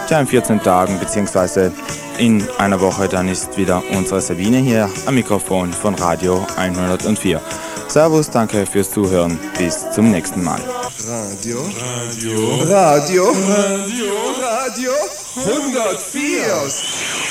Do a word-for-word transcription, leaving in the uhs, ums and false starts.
Tja, in vierzehn Tagen bzw. in einer Woche, dann ist wieder unsere Sabine hier am Mikrofon von Radio hundertvier. Servus, danke fürs Zuhören, bis zum nächsten Mal. Radio, Radio, Radio, Radio, Radio hundertvier.